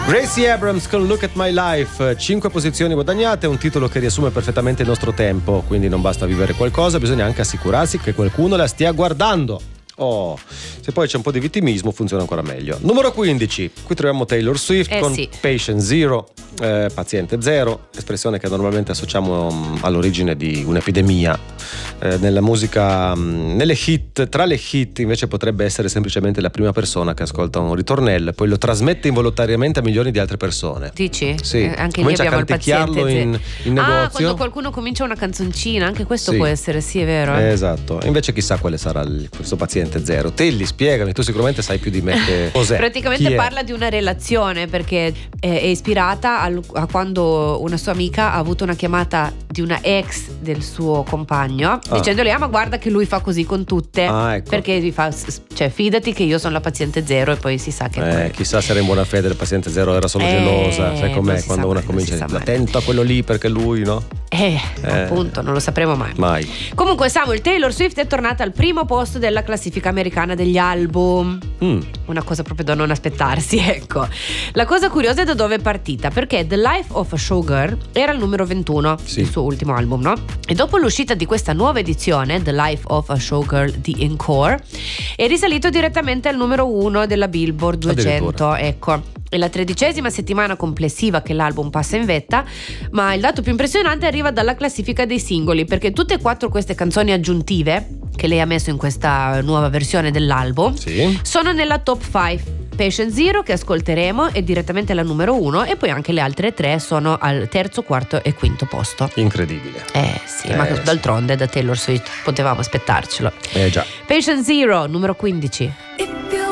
Gracie Abrams con Look at My Life, 5 posizioni guadagnate, un titolo che riassume perfettamente il nostro tempo, quindi non basta vivere qualcosa, bisogna anche assicurarsi che qualcuno la stia guardando. Oh, se poi c'è un po' di vittimismo funziona ancora meglio. Numero 15, qui troviamo Taylor Swift con sì. Patient Zero, paziente zero, espressione che normalmente associamo all'origine di un'epidemia. Nella musica, nelle hit, tra le hit invece potrebbe essere semplicemente la prima persona che ascolta un ritornello e poi lo trasmette involontariamente a milioni di altre persone. Dici? Sì. Anche lì Comincia abbiamo a il paziente canticchiarlo in negozio. quando qualcuno comincia una canzoncina, anche questo Sì. può essere, sì, è vero. Esatto, invece chissà quale sarà questo paziente zero. Telli, spiegami, tu sicuramente sai più di me che cos'è. Praticamente Chi è? parla di una relazione, perché è ispirata a quando una sua amica ha avuto una chiamata di una ex del suo compagno, dicendole ma guarda che lui fa così con tutte, ecco. perché gli fa, cioè fidati che io sono la paziente zero, e poi si sa che poi... Chissà se era in buona fede, il paziente zero era solo gelosa, sai com'è quando una comincia a dire attento a quello lì perché lui, no? Appunto, non lo sapremo mai. Comunque Samuel, Taylor Swift è tornata al primo posto della classifica americana degli album. Una cosa proprio da non aspettarsi, ecco. La cosa curiosa è da dove è partita, perché The Life of a Showgirl era il numero 21, il suo ultimo album, no? E dopo l'uscita di questa nuova edizione, The Life of a Showgirl The Encore, è risalito direttamente al numero 1 della Billboard 200, ecco. È la 13ª settimana complessiva che l'album passa in vetta, ma il dato più impressionante arriva dalla classifica dei singoli, perché tutte e 4 queste canzoni aggiuntive che lei ha messo in questa nuova versione dell'album sono nella top 5. Patient Zero, che ascolteremo, è direttamente la numero 1, e poi anche le altre 3 sono al terzo, quarto e quinto posto. Incredibile. Ma d'altronde da Taylor Swift potevamo aspettarcelo. Già. Patient Zero, numero 15.